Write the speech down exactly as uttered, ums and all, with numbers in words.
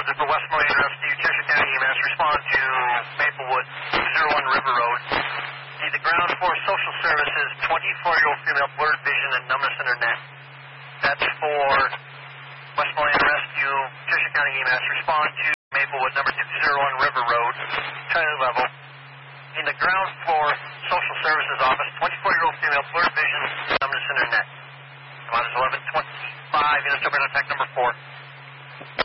Road, this is Westmoreland Rescue, Cheshire County E M S. Respond to Maplewood, two oh one River Road. Need the ground for social services, twenty-four-year-old female, blurred vision and numbness in her neck. That's for Westmoreland Rescue, Cheshire County E M S. Respond to Maplewood, number two oh one River Road, Charlie level. In the ground floor social services office, twenty-four-year-old female, blurred vision, numbness in her neck. About eleven twenty-five, units over attack number four.